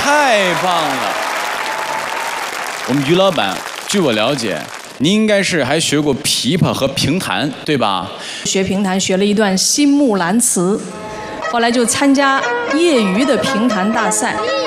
太棒了！我们于老板，据我了解，您应该是还学过琵琶和评弹，对吧？ 学评弹学了一段新木兰辞，后来就参加业余的评弹大赛。